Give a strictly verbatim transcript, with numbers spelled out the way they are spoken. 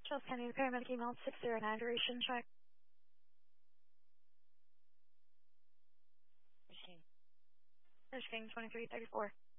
Just sending the paramedic email six zero nine duration check. Machine. Michigan twenty-three thirty-four.